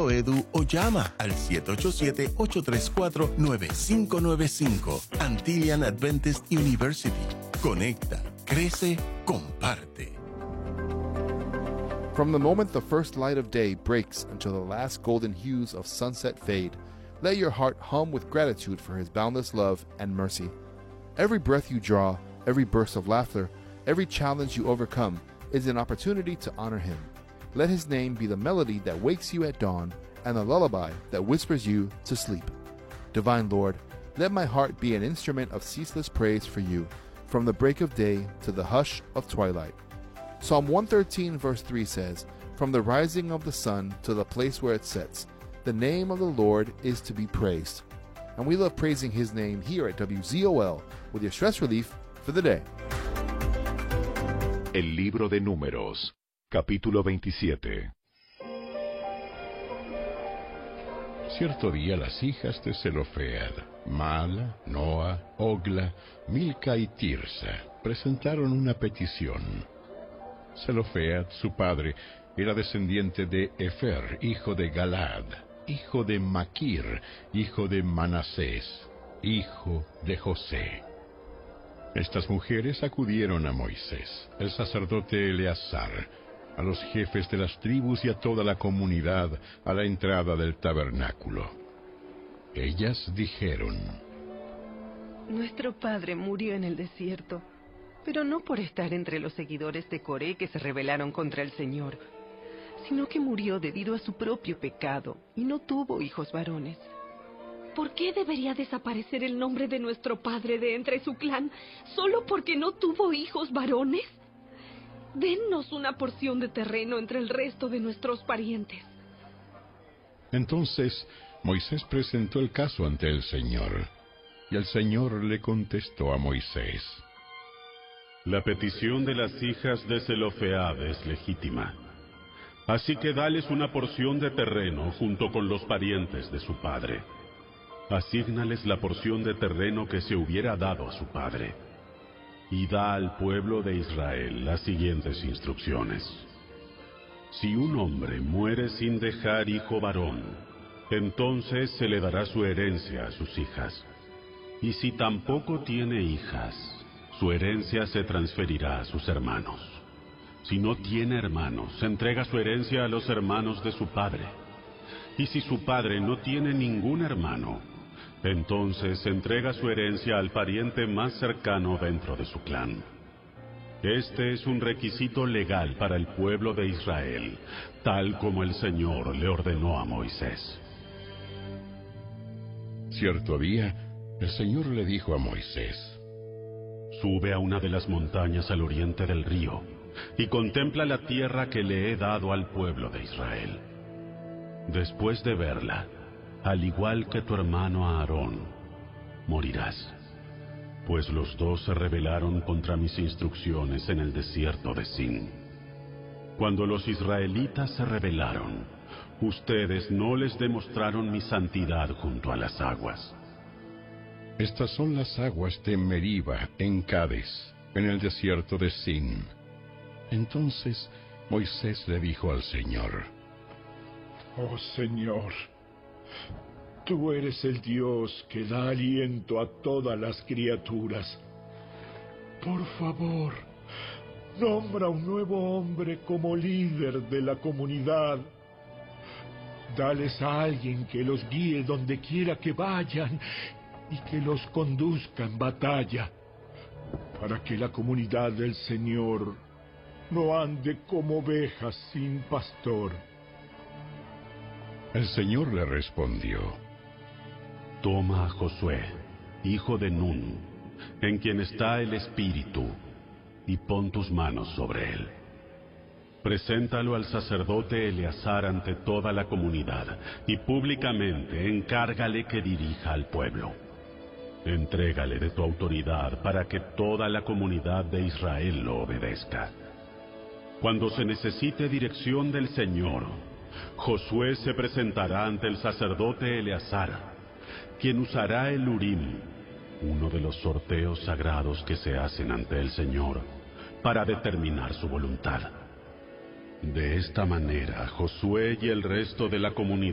.edu o llama al 787-834-9595. Antillian Adventist University. Conecta, crece, comparte. From the moment the first light of day breaks until the last golden hues of sunset fade, let your heart hum with gratitude for His boundless love and mercy. Every breath you draw, every burst of laughter, every challenge you overcome is an opportunity to honor Him. Let His name be the melody that wakes you at dawn and the lullaby that whispers you to sleep. Divine Lord, let my heart be an instrument of ceaseless praise for you, from the break of day to the hush of twilight. Psalm 113 verse 3 says, "From the rising of the sun to the place where it sets, the name of the Lord is to be praised." And we love praising His name here at WZOL with your stress relief for the day. El libro de Números, capítulo 27. Cierto día las hijas de Zelofead, Mala, Noa, Ogla, Milca y Tirsa, presentaron una petición. Zelofead, su padre, era descendiente de Efer, hijo de Galad, hijo de Maquir, hijo de Manasés, hijo de José. Estas mujeres acudieron a Moisés, el sacerdote Eleazar, a los jefes de las tribus y a toda la comunidad a la entrada del tabernáculo. Ellas dijeron: Nuestro padre murió en el desierto, pero no por estar entre los seguidores de Coré que se rebelaron contra el Señor, sino que murió debido a su propio pecado y no tuvo hijos varones. ¿Por qué debería desaparecer el nombre de nuestro padre de entre su clan solo porque no tuvo hijos varones? Dennos una porción de terreno entre el resto de nuestros parientes. Entonces Moisés presentó el caso ante el Señor, y el Señor le contestó a Moisés: La petición de las hijas de Zelofead es legítima. Así que dales una porción de terreno junto con los parientes de su padre. Asígnales la porción de terreno que se hubiera dado a su padre. Y da al pueblo de Israel las siguientes instrucciones. Si un hombre muere sin dejar hijo varón, entonces se le dará su herencia a sus hijas. Y si tampoco tiene hijas, su herencia se transferirá a sus hermanos. Si no tiene hermanos, entrega su herencia a los hermanos de su padre. Y si su padre no tiene ningún hermano, entonces entrega su herencia al pariente más cercano dentro de su clan. Este es un requisito legal para el pueblo de Israel, tal como el Señor le ordenó a Moisés. Cierto día, el Señor le dijo a Moisés: Sube a una de las montañas al oriente del río y contempla la tierra que le he dado al pueblo de Israel. Después de verla, al igual que tu hermano Aarón, morirás, pues los dos se rebelaron contra mis instrucciones en el desierto de Sin. Cuando los israelitas se rebelaron, ustedes no les demostraron mi santidad junto a las aguas. Estas son las aguas de Meriba, en Cades, en el desierto de Sin. Entonces Moisés le dijo al Señor: Oh Señor, tú eres el Dios que da aliento a todas las criaturas. Por favor, nombra un nuevo hombre como líder de la comunidad. Dales a alguien que los guíe donde quiera que vayan y que los conduzca en batalla, para que la comunidad del Señor no ande como ovejas sin pastor. El Señor le respondió: Toma a Josué, hijo de Nun, en quien está el Espíritu, y pon tus manos sobre él. Preséntalo al sacerdote Eleazar ante toda la comunidad, y públicamente encárgale que dirija al pueblo. Entrégale de tu autoridad para que toda la comunidad de Israel lo obedezca. Cuando se necesite dirección del Señor, Josué se presentará ante el sacerdote Eleazar, quien usará el Urim, uno de los sorteos sagrados que se hacen ante el Señor, para determinar su voluntad. De esta manera, Josué y el resto de la comunidad